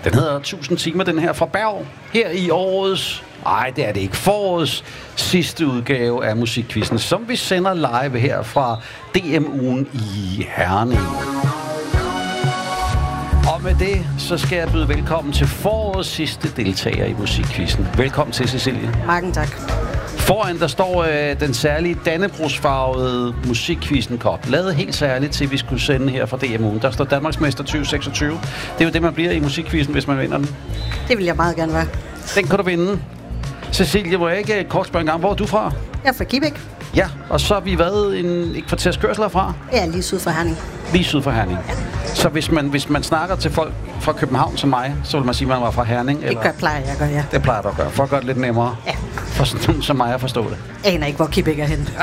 Den hedder 1000 timer, den her fra Berg. Her i årets, det er det ikke, forårets sidste udgave af Musikquizzen, som vi sender live her fra DM-ugen i Herning. Og med det, så skal jeg byde velkommen til forårets sidste deltager i Musikquizzen. Velkommen til, Cecilie. Mange tak. Foran der står den særlige dannebrogsfarvede Musikquizzen-kop. Lavet helt særligt til, vi skulle sende her fra DMU'en. Der står Danmarksmester 2026. Det er jo det, man bliver i Musikquizzen, hvis man vinder den. Det vil jeg meget gerne være. Den kan du vinde. Cecilie, må jeg ikke kort spørge en gang, hvor er du fra? Jeg er fra Kibæk. Ja, og så har vi været et kvarters kørsel herfra? Ja, lige syd for Herning. Lige syd for Herning. Ja. Så hvis man snakker til folk fra København som mig, så vil man sige, at man var fra Herning? Eller? Det plejer jeg at gøre, ja. Det plejer du at gøre, for at gøre det lidt nemmere. Ja. For sådan nogen som mig at forstå det. Jeg aner ikke, hvor Kibæk er henne.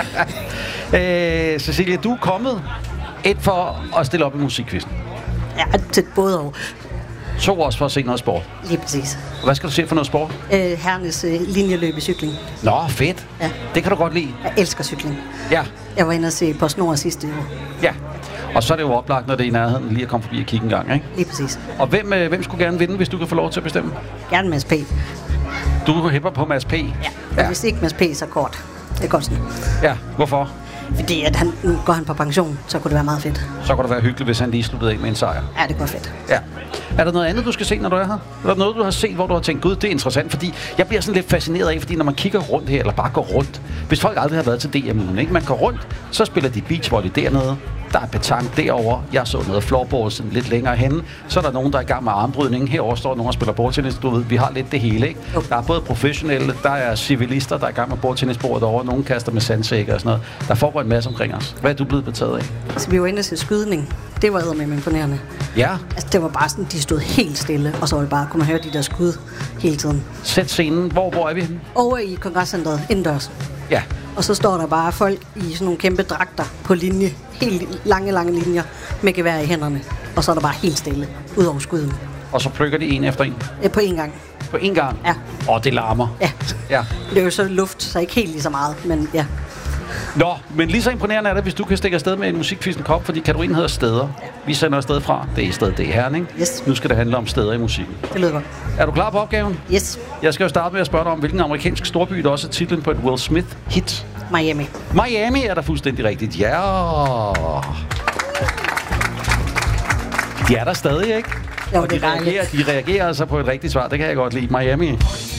Cecilie, du er kommet for at stille op i Musikquizzen. Ja, til både år. 2 også for at se noget sport. Lige præcis. Og hvad skal du se for noget sport? Hernes linjeløb i cykling. Nå, fedt. Ja. Det kan du godt lide. Jeg elsker cykling. Ja. Jeg var inde og se PostNord sidste år. Ja. Og så er det jo oplagt, når det er i nærheden, lige at komme forbi og kigge en gang, ikke? Lige præcis. Og hvem skulle gerne vinde, hvis du kan få lov til at bestemme? Gerne Mads P. Du hæpper på Mads P? Ja. Og hvis ikke Mads P, så kort. Det er godt sådan. Ja, hvorfor? Fordi at nu går han på pension, så kunne det være meget fedt. Så kunne det være hyggeligt, hvis han lige sluttede af med en sejr. Ja, det går fedt. Ja. Er der noget andet, du skal se, når du er her? Er der noget, du har set, hvor du har tænkt, gud, det er interessant? Fordi jeg bliver sådan lidt fascineret af, fordi når man kigger rundt her, eller bare går rundt. Hvis folk aldrig har været til DM'en, ikke? Man går rundt, så spiller de beachvolley dernede. Der er petanque derovre. Jeg så noget floorball sådan lidt længere henne. Så er der nogen, der er i gang med armbrydning. Herovre står nogen, der spiller bordtennis. Du ved, vi har lidt det hele, ikke? Der er både professionelle, der er civilister, der er i gang med bordtennisbordet derovre. Nogen kaster med sandsækker og sådan noget. Der foregår en masse omkring os. Hvad er du blevet betaget af? Altså, vi var inde til skydning. Det var eddermame imponerende. Ja. Altså, det var bare sådan, de stod helt stille, og så var det bare, kunne man høre de der skud hele tiden. Sæt scenen. Hvor er vi henne? Over i kongresscenteret, indendørs. Ja. Og så står der bare folk i sådan nogle kæmpe dragter på linje. Helt lange linjer med gevær i hænderne. Og så er der bare helt stille, ud over skuden. Og så plukker de en efter en? På én gang. På én gang? Ja. Og det larmer? Ja. Ja. Det er jo så luft, så ikke helt lige så meget, men ja. Nå, men lige så imponerende er det, hvis du kan stikke afsted med en Musikquizzen-kop, fordi kategorien hedder steder. Ja. Vi sender afsted fra. Det er stedet, det er Herning. Yes. Nu skal det handle om steder i musikken. Det lyder godt. Er du klar på opgaven? Yes. Jeg skal jo starte med at spørge dig om, hvilken amerikansk storby, der også er titlen på et Will Smith-hit. Miami. Miami er der fuldstændig rigtigt. Ja. De er der stadig, ikke? Jo, og det er dejligt. de reagerer altså på et rigtigt svar. Det kan jeg godt lide. Miami.